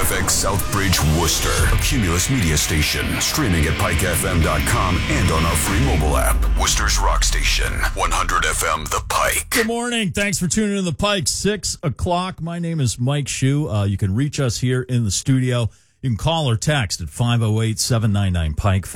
WFX Southbridge, Worcester, a Cumulus media station, streaming at pikefm.com and on our free mobile app. Worcester's Rock Station, 100 FM The Pike. Good morning. Thanks for tuning in to The Pike, 6 o'clock. My name is Mike Shue. You can reach us here in the studio. You can call or text at 508-799-PIKE,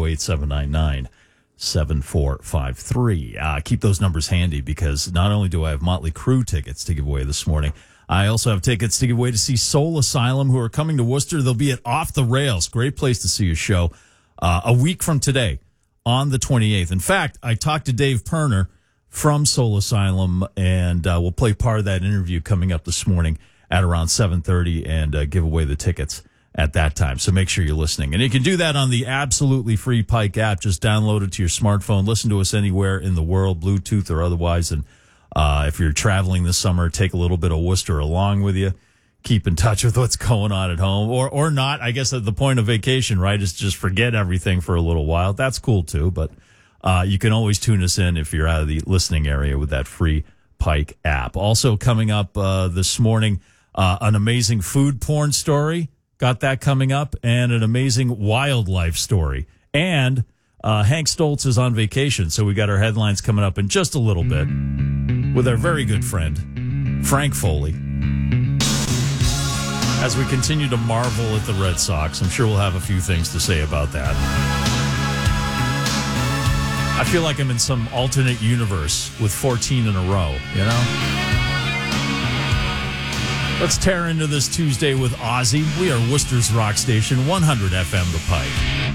508-799-7453. Keep those numbers handy because not only do I have Motley Crue tickets to give away this morning, I also have tickets to give away to see Soul Asylum, who are coming to Worcester. They'll be at Off the Rails. Great place to see a show a week from today on the 28th. In fact, I talked to Dave Perner from Soul Asylum, and we'll play part of that interview coming up this morning at around 7:30 and give away the tickets at that time. So make sure you're listening. And you can do that on the absolutely free Pike app. Just download it to your smartphone. Listen to us anywhere in the world, Bluetooth or otherwise. And if you're traveling this summer, take a little bit of Worcester along with you. Keep in touch with what's going on at home. Or not. I guess at the point of vacation, right, is just forget everything for a little while. That's cool, too. But you can always tune us in if you're out of the listening area with that free Pike app. Also coming up this morning, an amazing food porn story. Got that coming up, and an amazing wildlife story. And Hank Stoltz is on vacation, so we got our headlines coming up in just a little bit with our very good friend, Frank Foley. As we continue to marvel at the Red Sox, I'm sure we'll have a few things to say about that. I feel like I'm in some alternate universe with 14 in a row, you know? Let's tear into this Tuesday with Ozzy. We are Worcester's Rock Station, 100 FM The Pike.